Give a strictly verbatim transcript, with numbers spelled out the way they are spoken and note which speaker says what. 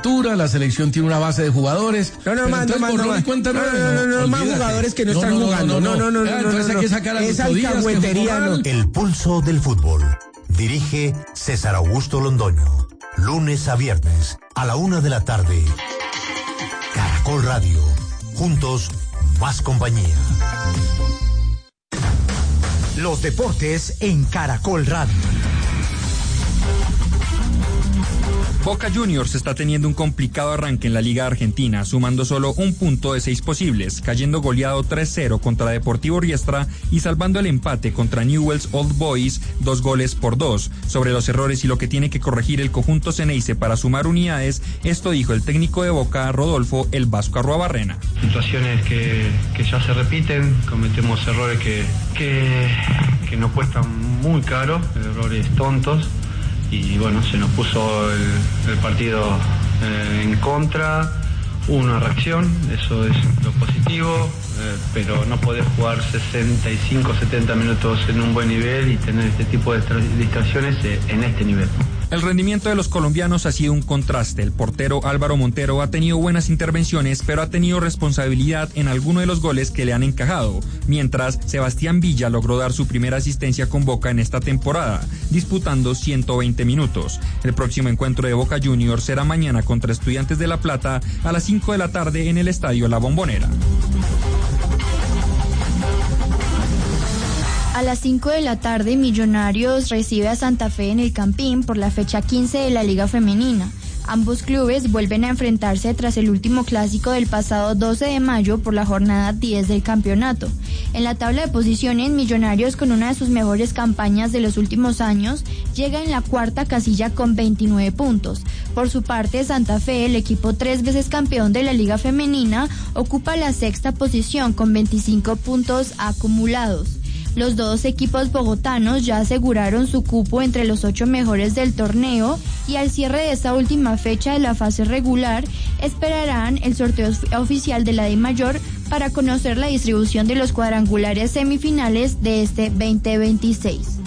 Speaker 1: altura, la selección tiene una base de jugadores.
Speaker 2: No, no, mando, mando, no,
Speaker 1: cuenta
Speaker 2: no, no, no, no, no, más jugadores que no, no están no, jugando. No, no, no, no, no,
Speaker 1: entonces
Speaker 2: no, no,
Speaker 1: hay que sacar a
Speaker 2: esa
Speaker 1: Nico Díaz,
Speaker 2: alcahuetería, no.
Speaker 3: El pulso del fútbol. Dirige César Augusto Londoño. Lunes a viernes a la una de la tarde. Caracol Radio. Juntos, más compañía.
Speaker 4: Los deportes en Caracol Radio.
Speaker 5: Boca Juniors está teniendo un complicado arranque en la Liga Argentina, sumando solo un punto de seis posibles, cayendo goleado tres cero contra Deportivo Riestra y salvando el empate contra Newell's Old Boys dos goles por dos. Sobre los errores y lo que tiene que corregir el conjunto Ceneice para sumar unidades, esto dijo el técnico de Boca, Rodolfo El Vasco Arruabarrena.
Speaker 6: Situaciones que, que ya se repiten, cometemos errores que, que, que nos cuestan muy caro, errores tontos. Y bueno, se nos puso el, el partido eh, en contra, hubo una reacción, eso es lo positivo, eh, pero no podés jugar sesenta y cinco, setenta minutos en un buen nivel y tener este tipo de distracciones eh, en este nivel.
Speaker 5: El rendimiento de los colombianos ha sido un contraste. El portero Álvaro Montero ha tenido buenas intervenciones, pero ha tenido responsabilidad en alguno de los goles que le han encajado, mientras Sebastián Villa logró dar su primera asistencia con Boca en esta temporada, disputando ciento veinte minutos. El próximo encuentro de Boca Juniors será mañana contra Estudiantes de La Plata a las cinco de la tarde en el Estadio La Bombonera.
Speaker 7: A las cinco de la tarde, Millonarios recibe a Santa Fe en el Campín por la fecha quince de la Liga Femenina. Ambos clubes vuelven a enfrentarse tras el último clásico del pasado doce de mayo por la jornada diez del campeonato. En la tabla de posiciones, Millonarios, con una de sus mejores campañas de los últimos años, llega en la cuarta casilla con veintinueve puntos. Por su parte, Santa Fe, el equipo tres veces campeón de la Liga Femenina, ocupa la sexta posición con veinticinco puntos acumulados. Los dos equipos bogotanos ya aseguraron su cupo entre los ocho mejores del torneo y al cierre de esta última fecha de la fase regular esperarán el sorteo oficial de la DIMAYOR para conocer la distribución de los cuadrangulares semifinales de este veinte veintiséis.